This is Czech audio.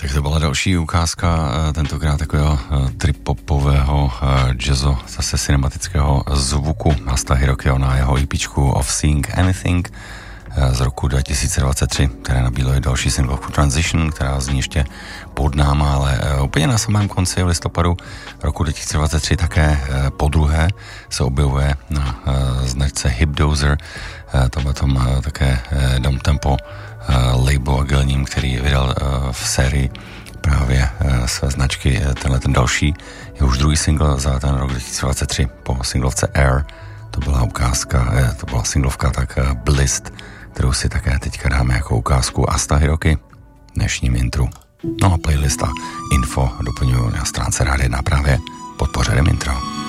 Tak to byla další ukázka, tentokrát takového tripopového jazzu, zase cinematického zvuku Asta Hirokiho na jeho EPčku Of Seeing Anything z roku 2023, které nabídlo i další singlovku Transition, která zní ještě pod náma, ale úplně na samém konci listopadu roku 2023 také podruhé se objevuje na značce Hipdozer, tomhletom také downtempo label agilním, který vydal v sérii právě své značky. Tenhle ten další je už druhý single za ten rok 2023 po singlovce Air. To byla ukázka, to byla singlovka tak Blist, kterou si také teďka dáme jako ukázku Asta Hiroki v dnešním intru. No a playlista info doplňuji na stránce Rádia 1 právě pod pořadem intro.